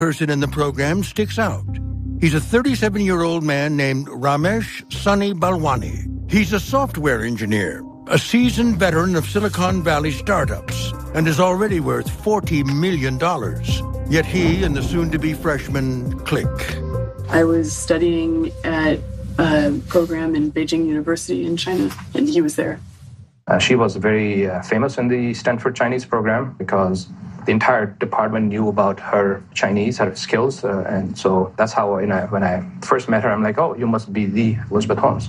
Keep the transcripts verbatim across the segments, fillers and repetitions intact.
person in the program sticks out. He's a thirty-seven-year-old man named Ramesh Sunny Balwani. He's a software engineer, a seasoned veteran of Silicon Valley startups, and is already worth forty million dollars. Yet he and the soon-to-be freshman click. I was studying at a program in Beijing University in China, and he was there. Uh, she was very uh, famous in the Stanford Chinese program because the entire department knew about her Chinese, her skills. Uh, and so that's how when I, when I first met her, I'm like, oh, you must be the Elizabeth Holmes.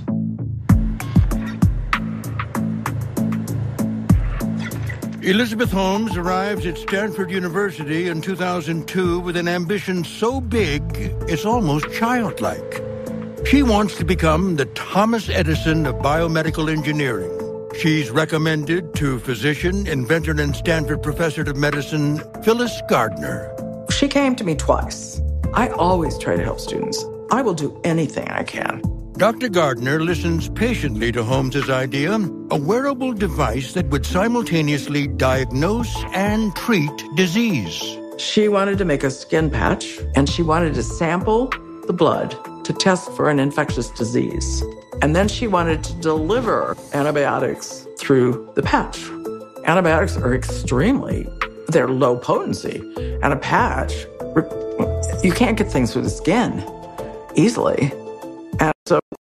Elizabeth Holmes arrives at Stanford University in two thousand two with an ambition so big, it's almost childlike. She wants to become the Thomas Edison of biomedical engineering. She's recommended to physician, inventor, and Stanford professor of medicine, Phyllis Gardner. She came to me twice. I always try to help students. I will do anything I can. Doctor Gardner listens patiently to Holmes' idea, a wearable device that would simultaneously diagnose and treat disease. She wanted to make a skin patch, and she wanted to sample the blood to test for an infectious disease. And then she wanted to deliver antibiotics through the patch. Antibiotics are extremely, they're low potency. And a patch, you can't get things through the skin easily.